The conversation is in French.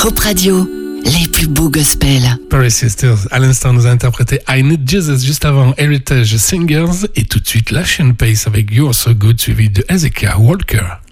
Pop Radio, les plus beaux gospels. Paris Sisters, à l'instant, nous a interprété I Need Jesus, juste avant Heritage Singers, et tout de suite La Chaîne Pace avec You're So Good, suivi de Hezekiah Walker.